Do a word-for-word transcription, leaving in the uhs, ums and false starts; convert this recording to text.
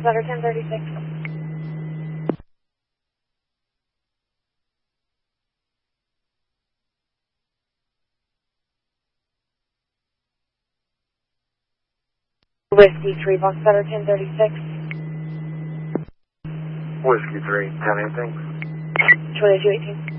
Center ten thirty-six. Whiskey three, Box Center ten thirty-six. Whiskey three, ten anything? twenty-two eighteen.